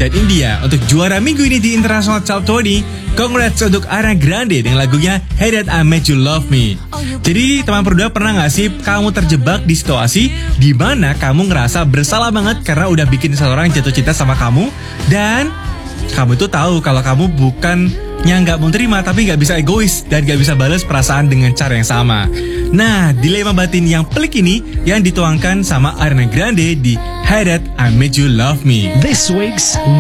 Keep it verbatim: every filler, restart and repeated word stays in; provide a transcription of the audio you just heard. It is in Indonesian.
Dan ini dia untuk juara minggu ini di International Top dua puluh. Congrats untuk Ariana Grande dengan lagunya Hey That I Made You Love Me. Jadi teman berdua pernah gak sih kamu terjebak di situasi di mana kamu ngerasa bersalah banget karena udah bikin seseorang jatuh cinta sama kamu, dan kamu tuh tahu kalau kamu bukan yang gak mau terima tapi gak bisa egois dan gak bisa balas perasaan dengan cara yang sama. Nah, dilema batin yang pelik ini yang dituangkan sama Ariana Grande di Hey That I Made You Love Me. This week's